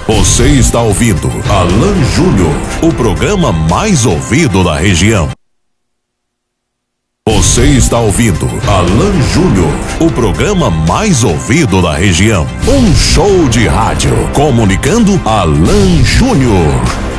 Você está ouvindo Alan Júnior, o programa mais ouvido da região. Você está ouvindo Alan Júnior, o programa mais ouvido da região. Um show de rádio comunicando Alan Júnior.